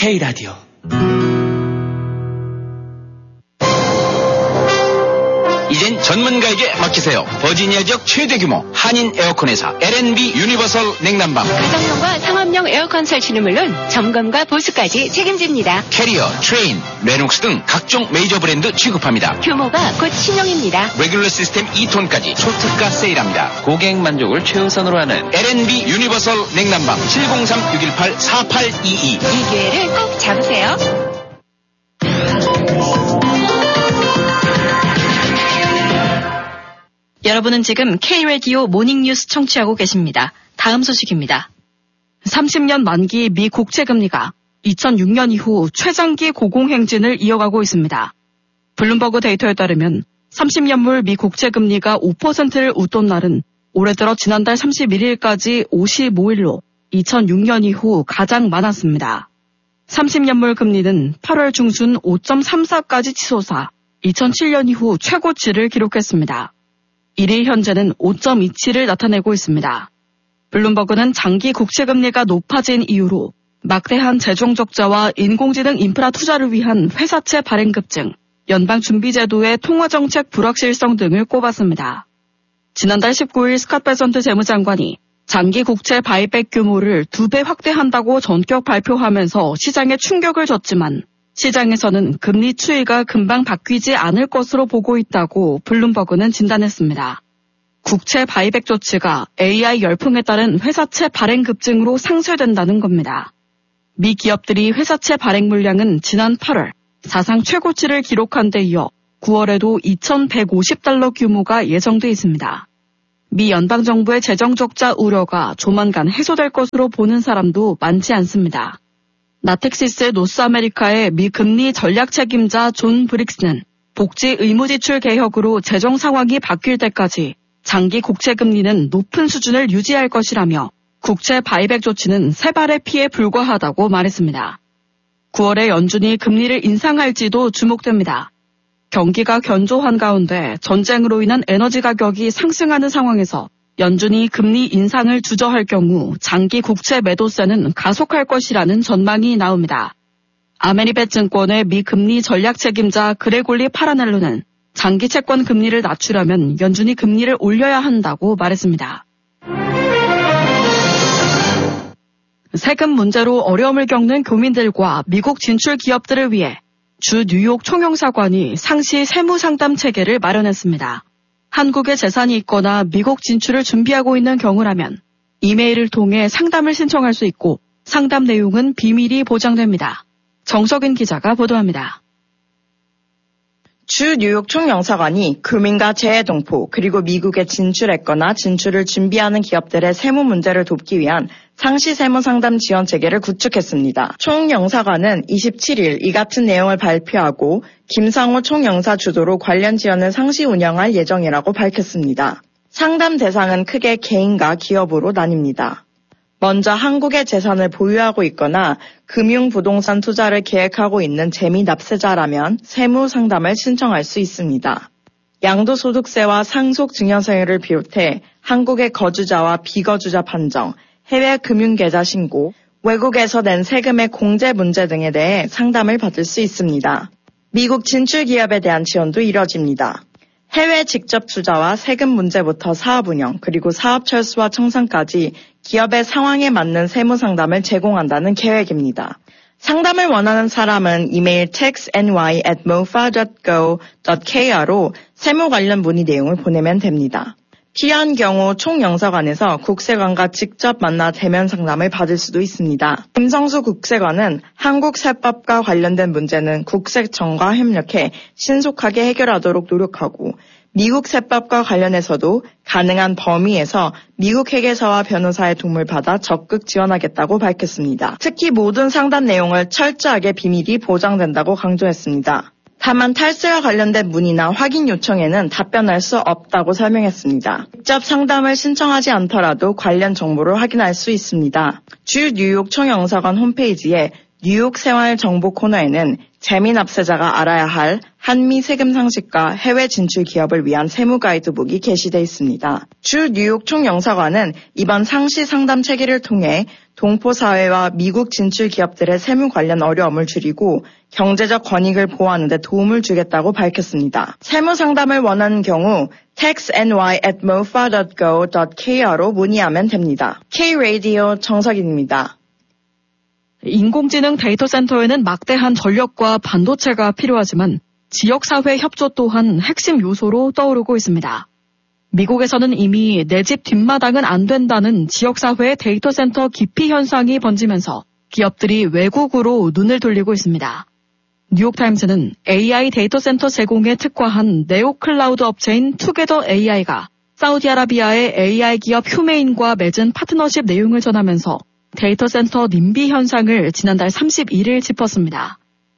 K라디오. 이젠 전문가에게 맡기세요. 버지니아 지역 최대 규모 한인 에어컨 회사 L&B 유니버설 냉난방. 가정용과 상업용 에어컨 설치는 물론 점검과 보수까지 책임집니다. 캐리어, 트레인, 레녹스 등 각종 메이저 브랜드 취급합니다. 규모가 곧 신용입니다. 레귤러 시스템 2톤까지 초특가 세일합니다. 고객 만족을 최우선으로 하는 L&B 유니버설 냉난방 703-618-4822. 이 기회를 꼭 잡으세요. 여러분은 지금 K라디오 모닝뉴스 청취하고 계십니다. 다음 소식입니다. 30년 만기 미 국채금리가 2006년 이후 최장기 고공행진을 이어가고 있습니다. 블룸버그 데이터에 따르면 30년물 미 국채금리가 5%를 웃돈 날은 올해 들어 지난달 31일까지 55일로 2006년 이후 가장 많았습니다. 30년물 금리는 8월 중순 5.34까지 치솟아 2007년 이후 최고치를 기록했습니다. 1위 현재는 5.27을 나타내고 있습니다. 블룸버그는 장기 국채금리가 높아진 이유로 막대한 재정적자와 인공지능 인프라 투자를 위한 회사채 발행 급증, 연방준비제도의 통화정책 불확실성 등을 꼽았습니다. 지난달 19일 스캇 베선트 재무장관이 장기 국채 바이백 규모를 2배 확대한다고 전격 발표하면서 시장에 충격을 줬지만 시장에서는 금리 추이가 금방 바뀌지 않을 것으로 보고 있다고 블룸버그는 진단했습니다. 국채 바이백 조치가 AI 열풍에 따른 회사채 발행 급증으로 상쇄된다는 겁니다. 미 기업들이 회사채 발행 물량은 지난 8월 사상 최고치를 기록한 데 이어 9월에도 2,150달러 규모가 예정돼 있습니다. 미 연방정부의 재정적자 우려가 조만간 해소될 것으로 보는 사람도 많지 않습니다. 나텍시스 노스아메리카의 미 금리 전략 책임자 존 브릭스는 복지 의무 지출 개혁으로 재정 상황이 바뀔 때까지 장기 국채 금리는 높은 수준을 유지할 것이라며 국채 바이백 조치는 세발의 피에 불과하다고 말했습니다. 9월에 연준이 금리를 인상할지도 주목됩니다. 경기가 견조한 가운데 전쟁으로 인한 에너지 가격이 상승하는 상황에서 연준이 금리 인상을 주저할 경우 장기 국채 매도세는 가속할 것이라는 전망이 나옵니다. 아메리벳 증권의 미 금리 전략 책임자 그레골리 파라넬로는 장기 채권 금리를 낮추려면 연준이 금리를 올려야 한다고 말했습니다. 세금 문제로 어려움을 겪는 교민들과 미국 진출 기업들을 위해 주 뉴욕 총영사관이 상시 세무 상담 체계를 마련했습니다. 한국에 재산이 있거나 미국 진출을 준비하고 있는 경우라면 이메일을 통해 상담을 신청할 수 있고 상담 내용은 비밀이 보장됩니다. 정석인 기자가 보도합니다. 주 뉴욕 총영사관이 교민과 재해동포 그리고 미국에 진출했거나 진출을 준비하는 기업들의 세무 문제를 돕기 위한 상시 세무 상담 지원 체계를 구축했습니다. 총영사관은 27일 이 같은 내용을 발표하고 김상호 총영사 주도로 관련 지원을 상시 운영할 예정이라고 밝혔습니다. 상담 대상은 크게 개인과 기업으로 나뉩니다. 먼저 한국의 재산을 보유하고 있거나 금융부동산 투자를 계획하고 있는 재미납세자라면 세무 상담을 신청할 수 있습니다. 양도소득세와 상속증여세율을 비롯해 한국의 거주자와 비거주자 판정, 해외 금융계좌 신고, 외국에서 낸 세금의 공제 문제 등에 대해 상담을 받을 수 있습니다. 미국 진출 기업에 대한 지원도 이뤄집니다. 해외 직접 투자와 세금 문제부터 사업 운영, 그리고 사업 철수와 청산까지 기업의 상황에 맞는 세무 상담을 제공한다는 계획입니다. 상담을 원하는 사람은 이메일 texny@mofa.go.kr로 세무 관련 문의 내용을 보내면 됩니다. 필요한 경우 총영사관에서 국세관과 직접 만나 대면 상담을 받을 수도 있습니다. 김성수 국세관은 한국 세법과 관련된 문제는 국세청과 협력해 신속하게 해결하도록 노력하고 미국 세법과 관련해서도 가능한 범위에서 미국 회계사와 변호사의 도움을 받아 적극 지원하겠다고 밝혔습니다. 특히 모든 상담 내용을 철저하게 비밀이 보장된다고 강조했습니다. 다만 탈세와 관련된 문의나 확인 요청에는 답변할 수 없다고 설명했습니다. 직접 상담을 신청하지 않더라도 관련 정보를 확인할 수 있습니다. 주 뉴욕 총영사관 홈페이지에 뉴욕 생활 정보 코너에는 재미 납세자가 알아야 할 한미 세금 상식과 해외 진출 기업을 위한 세무 가이드북이 게시되어 있습니다. 주 뉴욕 총영사관은 이번 상시 상담 체계를 통해 동포 사회와 미국 진출 기업들의 세무 관련 어려움을 줄이고 경제적 권익을 보호하는 데 도움을 주겠다고 밝혔습니다. 세무 상담을 원하는 경우 taxny@mofa.go.kr로 문의하면 됩니다. K-Radio 정석인입니다. 인공지능 데이터 센터에는 막대한 전력과 반도체가 필요하지만 지역사회 협조 또한 핵심 요소로 떠오르고 있습니다. 미국에서는 이미 내 집 뒷마당은 안 된다는 지역사회의 데이터 센터 기피 현상이 번지면서 기업들이 외국으로 눈을 돌리고 있습니다. 뉴욕타임스는 AI 데이터 센터 제공에 특화한 네오 클라우드 업체인 투게더 AI가 사우디아라비아의 AI 기업 휴메인과 맺은 파트너십 내용을 전하면서 데이터 센터 님비 현상을 지난달 31일 짚었습니다.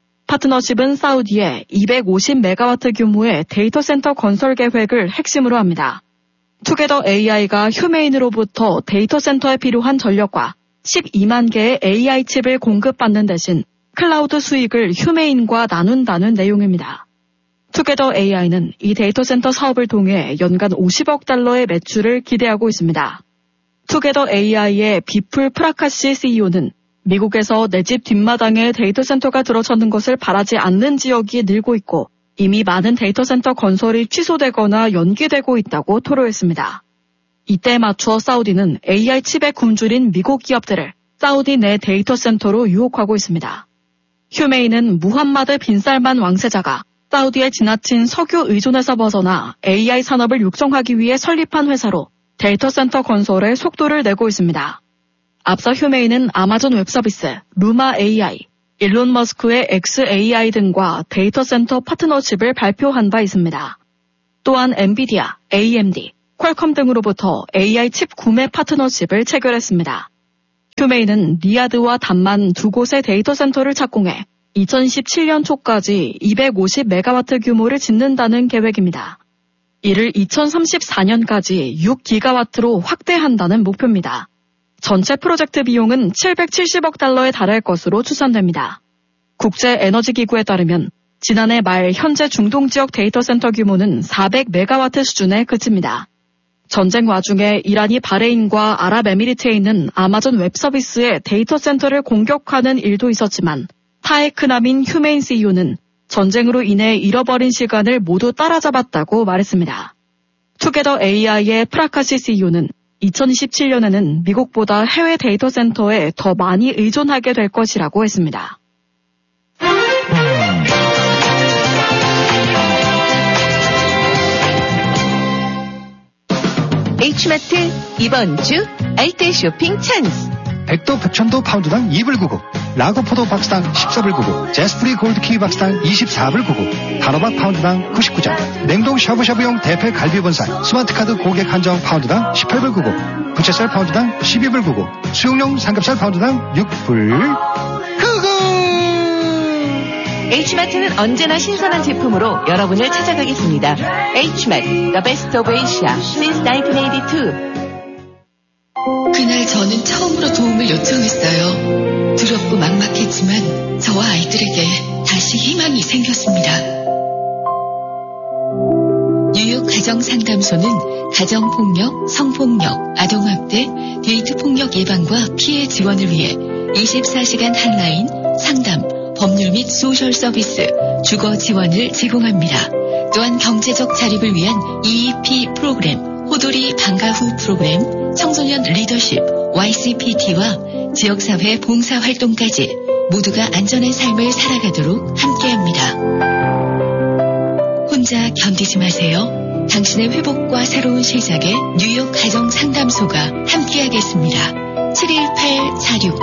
파트너십은 사우디에 250메가와트 규모의 데이터 센터 건설 계획을 핵심으로 합니다. 투게더 AI가 휴메인으로부터 데이터 센터에 필요한 전력과 12만 개의 AI 칩을 공급받는 대신 클라우드 수익을 휴메인과 나눈다는 내용입니다. 투게더 AI는 이 데이터 센터 사업을 통해 연간 50억 달러의 매출을 기대하고 있습니다. 투게더 AI의 비풀 프라카시 CEO는 미국에서 내 집 뒷마당에 데이터 센터가 들어서는 것을 바라지 않는 지역이 늘고 있고 이미 많은 데이터 센터 건설이 취소되거나 연기되고 있다고 토로했습니다. 이때에 맞춰 사우디는 AI 칩의 굶주린 미국 기업들을 사우디 내 데이터 센터로 유혹하고 있습니다. 휴메인은 무함마드 빈 살만 왕세자가 사우디의 지나친 석유 의존에서 벗어나 AI 산업을 육성하기 위해 설립한 회사로 데이터 센터 건설에 속도를 내고 있습니다. 앞서 휴메인은 아마존 웹서비스, 루마 AI, 일론 머스크의 XAI 등과 데이터 센터 파트너십을 발표한 바 있습니다. 또한 엔비디아, AMD, 퀄컴 등으로부터 AI 칩 구매 파트너십을 체결했습니다. 휴메인은 리야드와 담만 두 곳의 데이터 센터를 착공해 2017년 초까지 250메가와트 규모를 짓는다는 계획입니다. 이를 2034년까지 6기가와트로 확대한다는 목표입니다. 전체 프로젝트 비용은 770억 달러에 달할 것으로 추산됩니다. 국제에너지기구에 따르면 지난해 말 현재 중동 지역 데이터 센터 규모는 400메가와트 수준에 그칩니다. 전쟁 와중에 이란이 바레인과 아랍에미리트에 있는 아마존 웹서비스의 데이터 센터를 공격하는 일도 있었지만 타에크남인 휴메인 CEO는 전쟁으로 인해 잃어버린 시간을 모두 따라잡았다고 말했습니다. 투게더 AI의 프라카시 CEO는 2027년에는 미국보다 해외 데이터 센터에 더 많이 의존하게 될 것이라고 했습니다. H마트 이번 주 알뜰 쇼핑 찬스. 백도 백천도 파운드당 2불 99, 라고포도 박스당 14불 99, 제스프리 골드키 박스당 24불 99, 단호박 파운드당 99점, 냉동 샤브샤브용 대패 갈비본살, 스마트카드 고객 한정 파운드당 18불 99, 부채살 파운드당 12불 99, 수용용 삼겹살 파운드당 6불 99. H마트는 언제나 신선한 제품으로 여러분을 찾아가겠습니다. H마트, The Best of Asia, since 1982. 그날 저는 처음으로 도움을 요청했어요. 두렵고 막막했지만 저와 아이들에게 다시 희망이 생겼습니다. 뉴욕 가정상담소는 가정폭력, 성폭력, 아동학대, 데이트폭력 예방과 피해 지원을 위해 24시간 한라인, 상담, 법률 및 소셜 서비스, 주거 지원을 제공합니다. 또한 경제적 자립을 위한 EEP 프로그램, 호돌이 방과 후 프로그램, 청소년 리더십, YCPT와 지역사회 봉사활동까지 모두가 안전한 삶을 살아가도록 함께합니다. 혼자 견디지 마세요. 당신의 회복과 새로운 시작에 뉴욕 가정상담소가 함께하겠습니다. 718-469